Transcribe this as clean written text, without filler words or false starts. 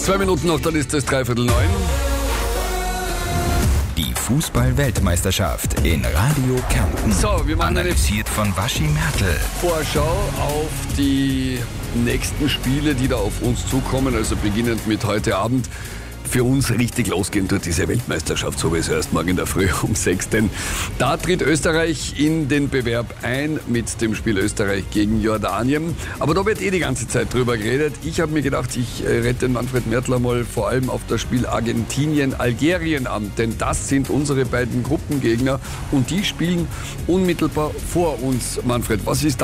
2 Minuten noch, dann ist es 8:45. Die Fußball-Weltmeisterschaft in Radio Kärnten. So, wir machen eine analysiert von Waschi Mertl. Vorschau auf die nächsten Spiele, die da auf uns zukommen, also beginnend mit heute Abend. Für uns richtig losgehen tut diese Weltmeisterschaft sowieso erst morgen in der Früh um 6. Denn da tritt Österreich in den Bewerb ein mit dem Spiel Österreich gegen Jordanien. Aber da wird die ganze Zeit drüber geredet. Ich habe mir gedacht, ich rette den Manfred Mertl mal vor allem auf das Spiel Argentinien-Algerien an. Denn das sind unsere beiden Gruppengegner und die spielen unmittelbar vor uns. Manfred, was ist da